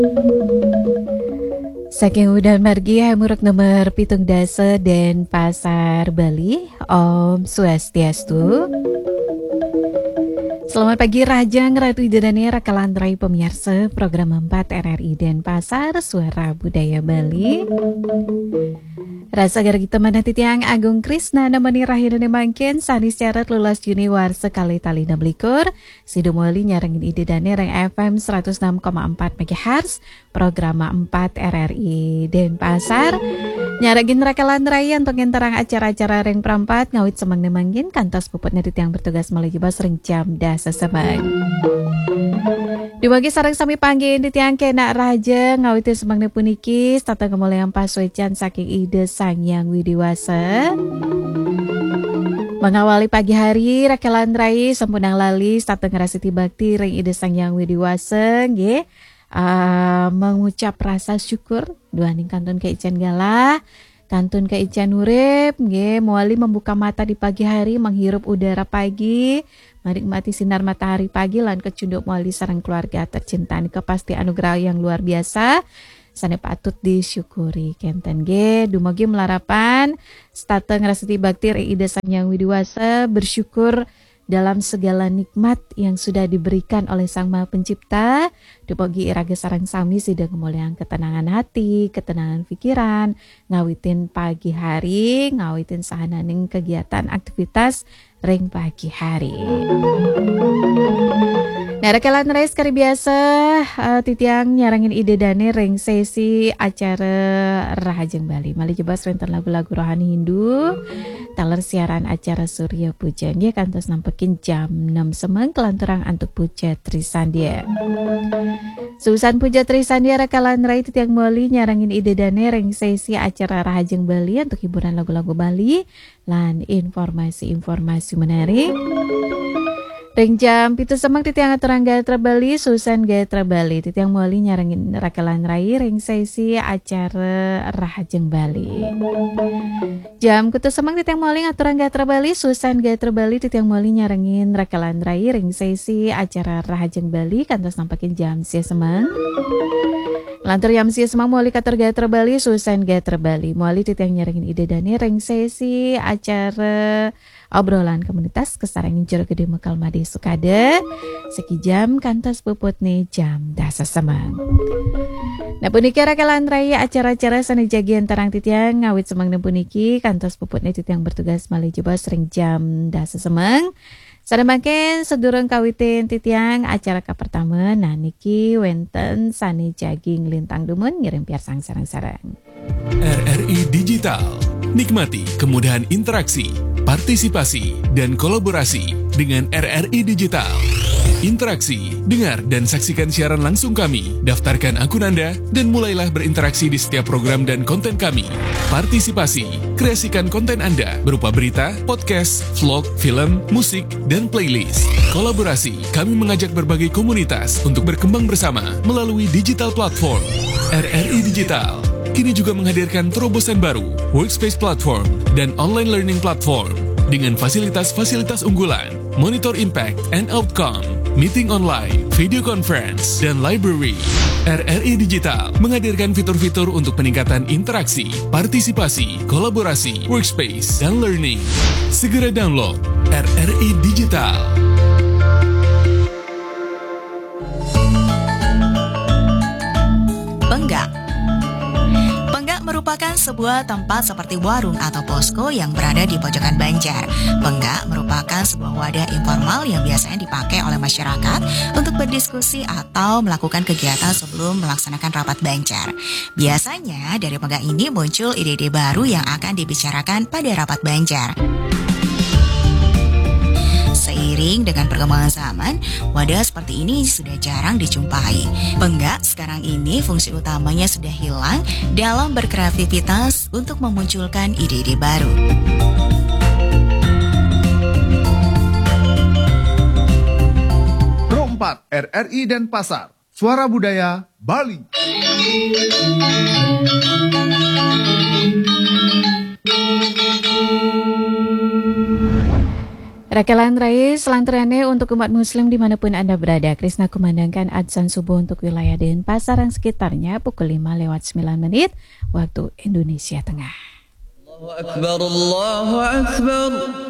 Saking udan margi hamuruk nomor pitung dasa dan pasar Bali. Om Swastiastu. Selamat pagi Rajang Ratu Idadani Rakalan Rai pemirsa program 4 RRI Denpasar Suara Budaya Bali. Rasa agar kita menanti tiang Agung Krisna nemeni rahina mangkin sani syarat lulas Juni war sekali tali 16 Sidomoli nyarangin ide dane reng FM 106,4 MHz program 4 RRI Denpasar nyaragin rakalan raya untuk ngenterang acara-acara reng perampat ngawit semang nemangin kantos puput netit yang bertugas melajibas reng jam dah sesemang. Dibagi sarang sami panggil di tiang kena raja ngawitin semang nepuniki tata kemuliaan paswecan saking ide sang yang widiwasa. Mengawali pagi hari rakalan rai sempunang lali tata ngerasiti bakti reng ide sang yang widiwasa nggih. Mengucap rasa syukur duaning kantun keican galah kantun keican urip nggih moali membuka mata di pagi hari menghirup udara pagi menikmati sinar matahari pagi lan kecunduk moali sareng keluarga tercinta kepasti anugerah yang luar biasa sane patut disyukuri kenten nggih dumugi melarapan stata ngraseti bakti ide sang yang widiwasa bersyukur dalam segala nikmat yang sudah diberikan oleh Sang Maha Pencipta, dupogi iraga sarang sami sidang kemuliaan ketenangan hati, ketenangan pikiran, ngawitin pagi hari, ngawitin sahananing kegiatan aktivitas ring pagi hari. Nah, rekalan rais kari biasa titiang nyarangin ide dane ring sesi acara Rahajeng Bali. Mali jebas renten lagu-lagu rohani Hindu. Taler siaran acara Surya Puja nggih kantos nampekin jam 6 semeng kelanturang antuk puja Trisandia. Susan puja Trisandia rekalan rai titiang mali nyarangin ide dane ring sesi acara Rahajeng Bali untuk hiburan lagu-lagu Bali lan informasi-informasi menarik. Ring jam pitu semang titiang aturan Gatra Bali, Susan Gatra Bali titiang mali nyarangin rakalan rai ring sesi acara Rahajeng Bali. Jam kutu semang titiang mali aturan Gatra Bali, Susan Gatra Bali titiang mali nyarangin rakalan rai ring sesi acara Rahajeng Bali kantos nampakin jam sia semang. Lantur jam sia semang mali katur Gatra Bali, Susan Gatra Bali mali titiang nyarangin ide dani ring sesi acara obrolan komunitas kesarangin jero gede Mekal Made Sukade seki jam kantos puput nih jam dasa semang. Nah puniki rakalan raya acara-acara sana jagian tarang titiang ngawit semang dan puniki kantos puput nih titiang bertugas malih jebas sering jam dasa semang. Sada makin sedurung kawitin titiang acara ka pertama nah niki wenten sani jaging lintang dumun ngirim piar sang sarang-sarang. RRI Digital. Nikmati kemudahan interaksi, partisipasi, dan kolaborasi dengan RRI Digital. Interaksi, dengar dan saksikan siaran langsung kami, daftarkan akun Anda, dan mulailah berinteraksi di setiap program dan konten kami. Partisipasi, kreasikan konten Anda berupa berita, podcast, vlog, film, musik, dan playlist. Kolaborasi, kami mengajak berbagai komunitas untuk berkembang bersama melalui digital platform. RRI Digital kini juga menghadirkan terobosan baru, workspace platform, dan online learning platform dengan fasilitas-fasilitas unggulan, monitor impact and outcome, meeting online, video conference, dan library. RRI Digital menghadirkan fitur-fitur untuk peningkatan interaksi, partisipasi, kolaborasi, workspace, dan learning. Segera download RRI Digital. Penggak merupakan sebuah tempat seperti warung atau posko yang berada di pojokan Banjar. Penggak merupakan sebuah wadah informal yang biasanya dipakai oleh masyarakat untuk berdiskusi atau melakukan kegiatan sebelum melaksanakan rapat Banjar. Biasanya dari penggak ini muncul ide-ide baru yang akan dibicarakan pada rapat Banjar. Seiring dengan perkembangan zaman, wadah seperti ini sudah jarang dijumpai. Penggak sekarang ini fungsi utamanya sudah hilang dalam berkreativitas untuk memunculkan ide-ide baru. Pro 4 RRI Denpasar, Suara Budaya Bali. Rakalan Rais, selantarannya untuk umat muslim dimanapun Anda berada, Krisna kumandangkan adzan subuh untuk wilayah Denpasar dan sekitarnya pukul 5:09 waktu Indonesia Tengah. Allahu Akbar, Allahu Akbar.